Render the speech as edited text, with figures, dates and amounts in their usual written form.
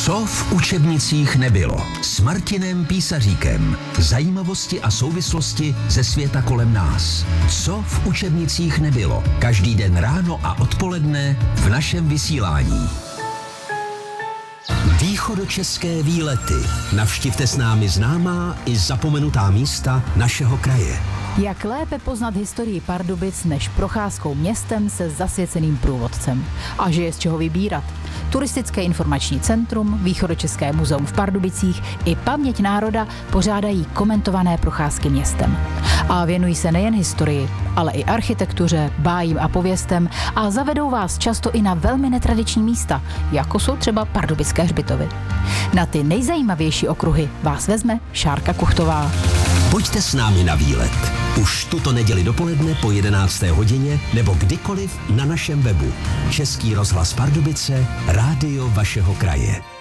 Co v učebnicích nebylo? S Martinem Písaříkem. Zajímavosti a souvislosti ze světa kolem nás. Co v učebnicích nebylo? Každý den ráno a odpoledne v našem vysílání. Východočeské výlety. Navštivte s námi známá i zapomenutá místa našeho kraje. Jak lépe poznat historii Pardubic než procházkou městem se zasvěceným průvodcem. A že je z čeho vybírat. Turistické informační centrum, Východočeské muzeum v Pardubicích i Paměť národa pořádají komentované procházky městem. A věnují se nejen historii, ale i architektuře, bájím a pověstem a zavedou vás často i na velmi netradiční místa, jako jsou třeba pardubické hřbitovy. Na ty nejzajímavější okruhy vás vezme Šárka Kuchtová. Pojďte s námi na výlet. Už tuto neděli dopoledne po 11. hodině nebo kdykoliv na našem webu. Český rozhlas Pardubice, rádio vašeho kraje.